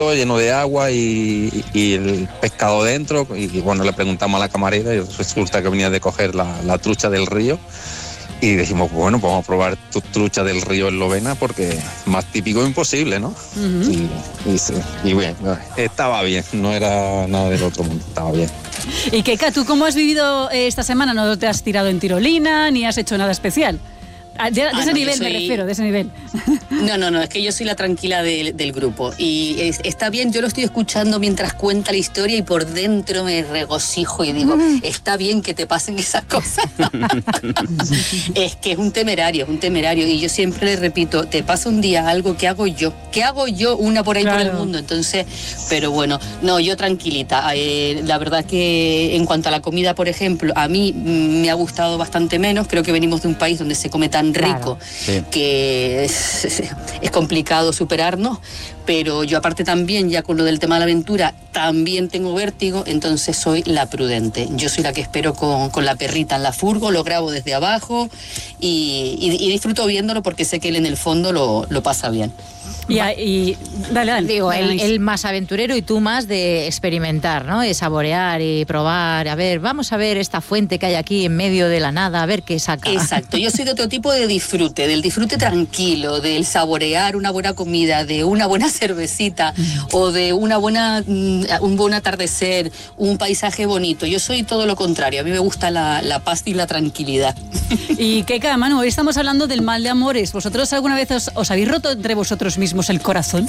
lleno de agua y el pescado dentro, y bueno, le preguntamos a la camarera y resulta que venía de coger la trucha del río. Y dijimos, bueno, pues vamos a probar trucha del río en Lovena porque más típico imposible, ¿no? Uh-huh. Y bueno, estaba bien, no era nada del otro mundo, estaba bien. Y Keika, ¿tú cómo has vivido esta semana? ¿No te has tirado en tirolina ni has hecho nada especial? De ese nivel me refiero, de ese nivel. No, es que yo soy la tranquila del grupo y está bien, yo lo estoy escuchando mientras cuenta la historia y por dentro me regocijo y digo, está bien que te pasen esas cosas. Es que es un temerario y yo siempre le repito, te pasa un día algo, ¿qué hago yo? Una por ahí por el mundo? Entonces, pero bueno, no, yo tranquilita. La verdad que en cuanto a la comida, por ejemplo, a mí me ha gustado bastante menos, creo que venimos de un país donde se come tan rico, sí, que es complicado superarnos, pero yo aparte también, ya con lo del tema de la aventura, también tengo vértigo, entonces soy la prudente. Yo soy la que espero con la perrita en la furgo, lo grabo desde abajo y disfruto viéndolo porque sé que él en el fondo lo pasa bien. Y dale. Digo, él más aventurero y tú más de experimentar, ¿no? De saborear y probar. A ver, vamos a ver esta fuente que hay aquí en medio de la nada, a ver qué saca. Exacto, yo soy de otro tipo de disfrute, del disfrute tranquilo, del saborear una buena comida, de una buena cervecita o de un buen atardecer, un paisaje bonito. Yo soy todo lo contrario, a mí me gusta la paz y la tranquilidad. Y Keika, Manu, hoy estamos hablando del mal de amores. ¿Vosotros alguna vez os habéis roto entre vosotros mismos el corazón?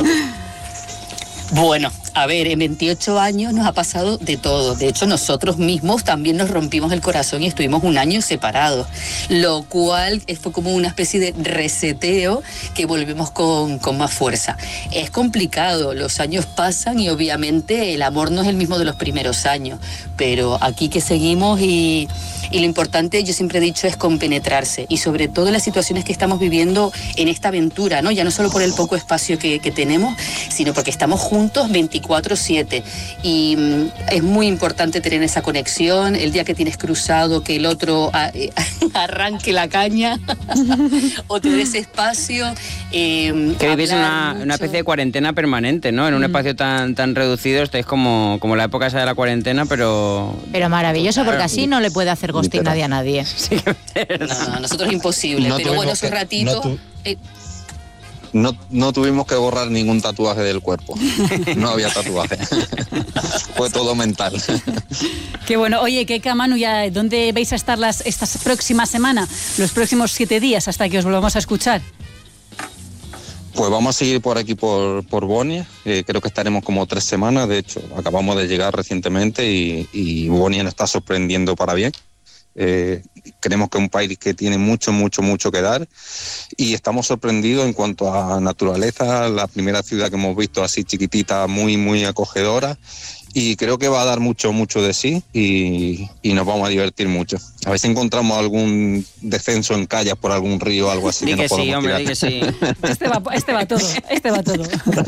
Bueno, a ver, en 28 años nos ha pasado de todo. De hecho, nosotros mismos también nos rompimos el corazón y estuvimos un año separados, lo cual fue como una especie de reseteo que volvemos con más fuerza. Es complicado, los años pasan y obviamente el amor no es el mismo de los primeros años, pero aquí que seguimos y lo importante, yo siempre he dicho, es compenetrarse y sobre todo en las situaciones que estamos viviendo en esta aventura, ¿no? Ya no solo por el poco espacio que tenemos, sino porque estamos juntos 24/7 y es muy importante tener esa conexión. El día que tienes cruzado, que el otro arranque la caña o te dé ese espacio. Que vivís una especie de cuarentena permanente, ¿no? En un espacio tan reducido, estáis como la época esa de la cuarentena, pero maravilloso, porque así no le puede hacer ghosting nadie a nadie. Sí, no, nosotros es imposible, pero bueno, esos ratitos... No tuvimos que borrar ningún tatuaje del cuerpo. No había tatuaje. Fue todo mental. Qué bueno. Oye, Keika, Manu, ¿ya dónde vais a estar estas próximas semanas? Los próximos 7 días hasta que os volvamos a escuchar. Pues vamos a seguir por aquí, por Bonia. Creo que estaremos como 3 semanas. De hecho, acabamos de llegar recientemente y Bonia nos está sorprendiendo para bien. Creemos que es un país que tiene mucho que dar y estamos sorprendidos en cuanto a naturaleza. La primera ciudad que hemos visto así chiquitita, muy acogedora, y creo que va a dar mucho de sí y nos vamos a divertir mucho. A ver si encontramos algún descenso en calles por algún río o algo así. Que sí, hombre, que sí. Este va todo.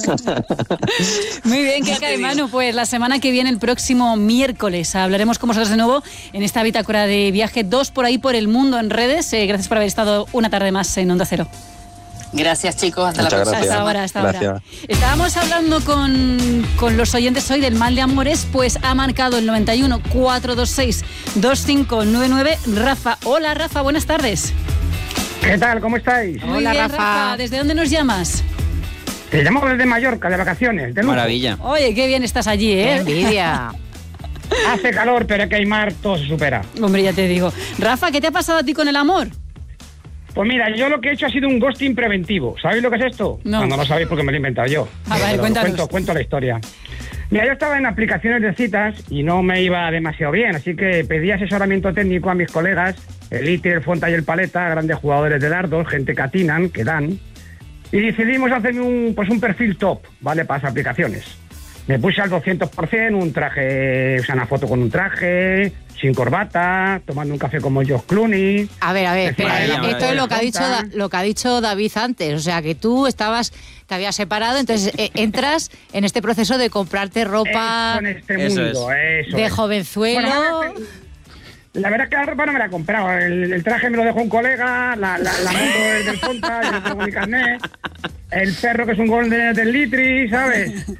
Muy bien, Keika y Manu, pues la semana que viene, el próximo miércoles, hablaremos con vosotros de nuevo en esta bitácora de viaje 2 por ahí por el mundo en redes. Gracias por haber estado una tarde más en Onda Cero. Gracias, chicos, hasta la próxima. Hasta ahora. Estábamos hablando con los oyentes hoy del mal de amores, pues ha marcado el 91 426 2599 Rafa. Hola, Rafa, buenas tardes. ¿Qué tal? ¿Cómo estáis? Muy bien, Rafa. ¿Desde dónde nos llamas? Te llamo desde Mallorca, de vacaciones, de lujo. Maravilla. Oye, qué bien estás allí, ¿eh? Envidia. Hace calor, pero que hay mar, todo se supera. Hombre, ya te digo. Rafa, ¿qué te ha pasado a ti con el amor? Pues mira, yo lo que he hecho ha sido un ghosting preventivo. ¿Sabéis lo que es esto? No. No lo sabéis porque me lo he inventado yo. A ver, cuéntanos. Cuento la historia. Mira, yo estaba en aplicaciones de citas y no me iba demasiado bien, así que pedí asesoramiento técnico a mis colegas, el Iti, el Fonta y el Paleta, grandes jugadores de dardos, gente que atinan, que dan, y decidimos hacerme un perfil top, ¿vale?, para esas aplicaciones. Me puse al 200%, un traje, o sea, una foto con un traje, sin corbata, tomando un café como George Clooney. A ver, esto es lo que ha dicho David antes, o sea, que tú te habías separado, entonces entras en este proceso de comprarte ropa en este mundo, eso de jovenzuelo. La verdad es que la ropa no me la he comprado. El traje me lo dejó un colega, la moto es del Fonta, yo no tengo mi carnet. El perro que es un golden del Litri, ¿sabes?